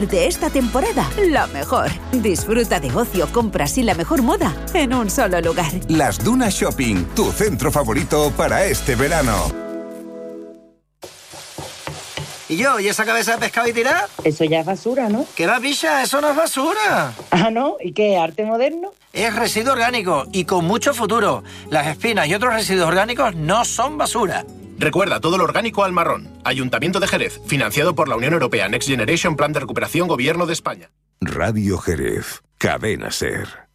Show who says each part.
Speaker 1: De esta temporada, lo mejor. Disfruta de ocio, compras y la mejor moda en un solo lugar.
Speaker 2: Las Dunas Shopping, tu centro favorito para este verano.
Speaker 3: ¿Y esa cabeza de pescado y tirar?
Speaker 4: Eso ya es basura, ¿no?
Speaker 3: ¿Qué va, picha? Eso no es basura.
Speaker 4: Ah, ¿no? ¿Y qué? ¿Arte moderno?
Speaker 3: Es residuo orgánico y con mucho futuro. Las espinas y otros residuos orgánicos no son basura.
Speaker 5: Recuerda, todo lo orgánico al marrón. Ayuntamiento de Jerez, financiado por la Unión Europea Next Generation Plan de Recuperación Gobierno de España.
Speaker 2: Radio Jerez, Cadena SER.